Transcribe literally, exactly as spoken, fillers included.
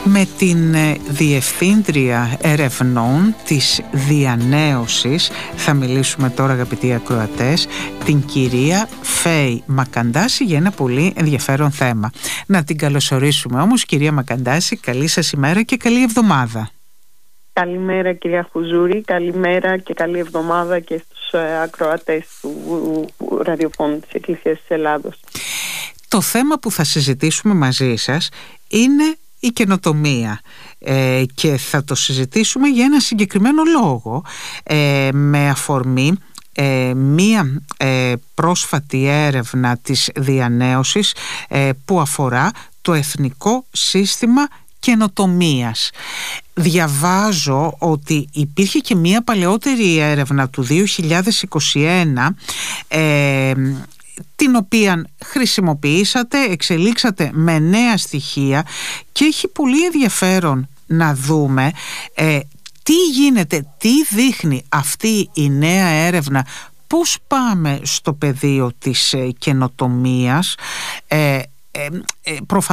με την Διευθύντρια Ερευνών της Διανέωσης θα μιλήσουμε τώρα, αγαπητοί ακροατές, την κυρία Φέη Μακαντάση, για ένα πολύ ενδιαφέρον θέμα. Να την καλωσορίσουμε όμως. Κυρία Μακαντάση, καλή σας ημέρα και καλή εβδομάδα. Καλημέρα κυρία Χουζούρη, καλημέρα και καλή εβδομάδα και στους ακροατές του ραδιοφώνου της Εκκλησίας της Ελλάδος. Το θέμα που θα συζητήσουμε μαζί σας είναι η καινοτομία ε, και θα το συζητήσουμε για ένα συγκεκριμένο λόγο, ε, με αφορμή ε, μία ε, πρόσφατη έρευνα της Διανέωσης ε, που αφορά το Εθνικό Σύστημα Καινοτομίας. Διαβάζω ότι υπήρχε και μία παλαιότερη έρευνα του δύο χιλιάδες είκοσι ένα ε, την οποία χρησιμοποιήσατε, εξελίξατε με νέα στοιχεία και έχει πολύ ενδιαφέρον να δούμε ε, τι γίνεται, τι δείχνει αυτή η νέα έρευνα, πώς πάμε στο πεδίο της ε, καινοτομίας. ε, ε, ε, προφανώς